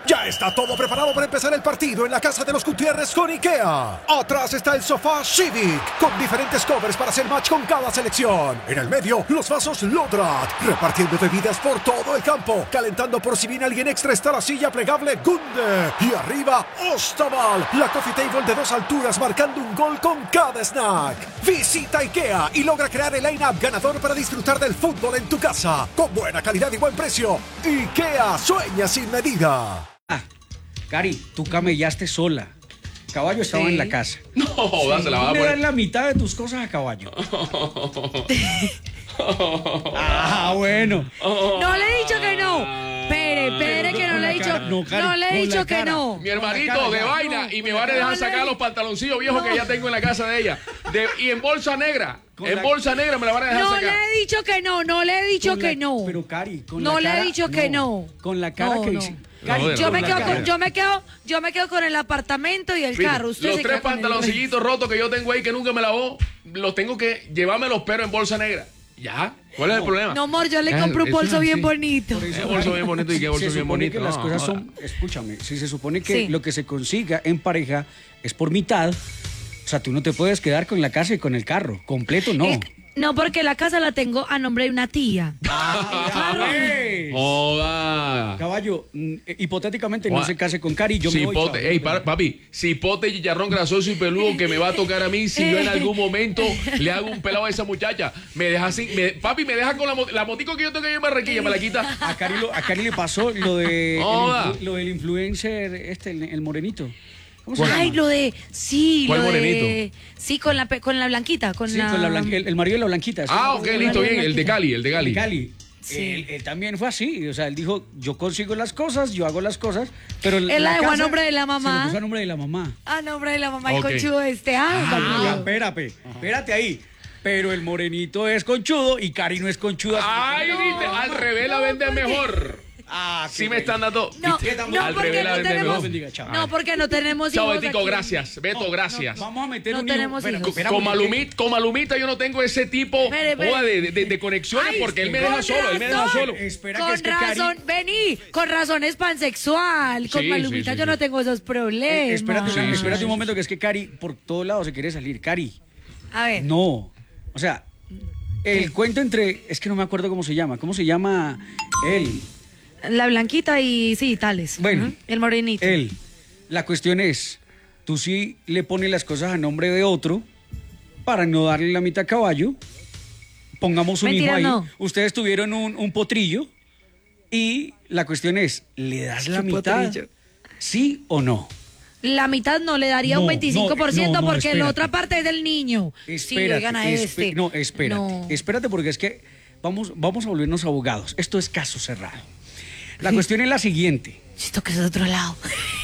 Ya está todo preparado para empezar el partido en la casa de los Gutiérrez con IKEA. Atrás está el sofá Civic, con diferentes covers para hacer match con cada selección. En el medio, los vasos Lodrat, repartiendo bebidas por todo el campo. Calentando por si viene alguien extra está la silla plegable Gunde. Y arriba, Ostaval, la coffee table de 2 alturas marcando un gol con cada snack. Visita IKEA y logra crear el line-up ganador para disfrutar del fútbol en tu casa. Con buena calidad y buen precio. IKEA, sueña sin medida. Cari, tú camellaste sola. Caballo estaba en la casa. No, se la va a Le poner. das la mitad de tus cosas a Caballo. Bueno. No le he dicho que no. Espere, que no le he dicho. No le he dicho que no. Mi hermanito de vaina y me van a dejar sacar los pantaloncillos viejos que ya tengo en la casa de ella. Y en bolsa negra. En bolsa negra me la van a dejar No sacar. le he dicho que no, no le he dicho que no. Pero Cari, con No la le he cara, dicho que no. Con la cara No, que no. dice. No, Yo me la quedo cara. con, yo me quedo con el apartamento y el Mira, carro. Usted los se 3 queda con el pantaloncillitos rotos que yo tengo ahí que nunca me lavó, los tengo que llevármelos pero en bolsa negra. ¿Ya? ¿Cuál es el problema? No, amor, yo le compro un eso bolso es bien así. bonito. Bolso bien bonito y qué bolso Se bien supone bonito. que las No, cosas joda. son, escúchame, si se supone que Sí. lo que se consiga en pareja es por mitad, o sea, tú no te puedes quedar con la casa y con el carro, completo no. No, porque la casa la tengo a nombre de una tía. Joda. Caballo, hipotéticamente no Joda. se case con Cari, yo me voy. Cipote, ey, papi, cipote, chicharrón grasoso y peludo que me va a tocar a mí si yo en algún momento le hago un pelado a esa muchacha. Me deja así, papi, me deja con la motico que yo tengo ahí en Barranquilla, me la quita. A Cari le pasó lo de Joda. lo del influencer el morenito. ¿Cómo se Ay, llama? lo de. Sí, ¿Cuál lo morenito? de. Sí, con la blanquita. Con Sí, la. con la el marido de la blanquita. ¿sí? Ok, listo, bien, el de Cali, el de Cali. Cali. Sí. Él también fue así, o sea, él dijo, yo consigo las cosas, yo hago las cosas, pero Él la dejó a nombre de la Se mamá. lo puso a nombre de la mamá. A nombre de la mamá Ok. y conchudo este. Espérate ahí. Pero el morenito es conchudo y Cari no es conchuda. Ay, viste, al revés la vende mejor. Sí me están dando. No, ¿viste? no, Al porque revés la no vende tenemos. mejor. Bendiga, chao. No, porque no tenemos Chao, hijos Betico, aquí. gracias. Beto, gracias. Vamos a meter No un tenemos hijo. hijos. Con Malumita yo no tengo ese tipo Espere. joda, de conexiones Ay, porque él me con deja solo, él me deja razón. solo. Espera que Con es que razón, vení, con razón es pansexual. Con Sí, Malumita sí, yo sí. no tengo esos problemas. Espérate un momento que es que Cari por todos lados se quiere salir. Cari, A ver. no. O sea, el cuento es que no me acuerdo cómo se llama. ¿Cómo se llama él? La blanquita y sí, tales. Bueno, Ujú, el morenito. Él. La cuestión es, tú sí le pones las cosas a nombre de otro para no darle la mitad a Caballo. Pongamos un Mentira, hijo ahí. no. Ustedes tuvieron un potrillo y la cuestión es, ¿le das la ¿Qué mitad? potrillo? ¿Sí o no? La mitad no le daría un No, 25% no, porque espérate. la otra parte es del niño. Sí, oigan a este. No, espérate. No. Espérate porque es que vamos a volvernos abogados. Esto es caso cerrado. La cuestión es la siguiente. Esto que es de otro lado.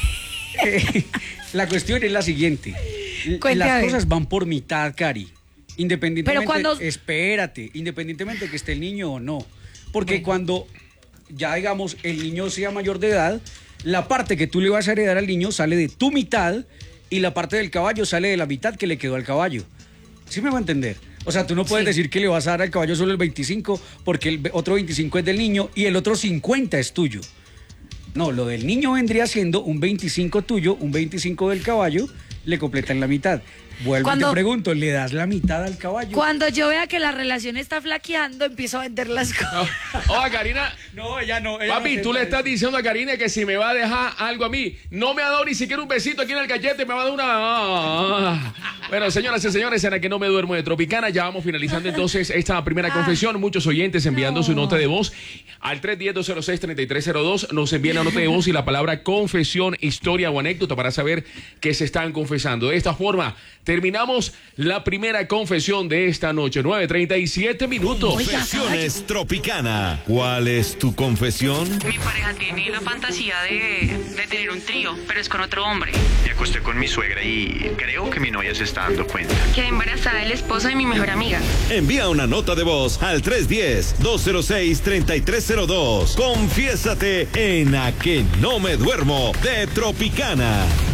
La cuestión es la siguiente. Cuente, a Las ver. cosas van por mitad, Cari. Independientemente, Pero cuando- espérate, independientemente que esté el niño o no. Porque cuando ya digamos el niño sea mayor de edad, la parte que tú le vas a heredar al niño sale de tu mitad y la parte del caballo sale de la mitad que le quedó al caballo. ¿Sí me va a entender? O sea, tú no puedes decir que le vas a dar al caballo solo el 25 porque el otro 25 es del niño y el otro 50 es tuyo. No, lo del niño vendría siendo un 25 tuyo, un 25 del caballo, le completan la mitad. Vuelvo y Cuando- te pregunto, ¿le das la mitad al caballo? Cuando yo vea que la relación está flaqueando, empiezo a vender las cosas. Oiga, Karina. No, ella no. Papi, tú le estás diciendo a Karina que si me va a dejar algo a mí, no me ha dado ni siquiera un besito aquí en el cachete, me va a dar una... Bueno, señoras y señores, en la que no me duermo de Tropicana, ya vamos finalizando entonces esta primera confesión. Muchos oyentes enviando su nota de voz al 310-206-3302. Nos envían la nota de voz y la palabra confesión, historia o anécdota para saber qué se están confesando. De esta forma, terminamos la primera confesión de esta noche. 9:37 minutos. Confesiones Tropicana. ¿Cuál es tu confesión? Mi pareja tiene la fantasía de tener un trío, pero es con otro hombre. Me acosté con mi suegra y creo que mi novia se está dando cuenta. Quedé embarazada del esposo de mi mejor amiga. Envía una nota de voz al 310-206-3302. Confiésate en A que no me duermo de Tropicana.